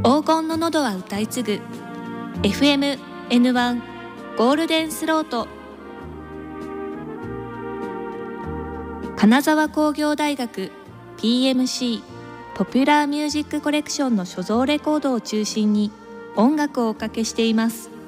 黄金の喉は歌い継ぐ FM N1 ゴールデンスロート。金沢工業大学 PMC ポピュラーミュージックコレクションの所蔵レコードを中心に音楽をおかけしています。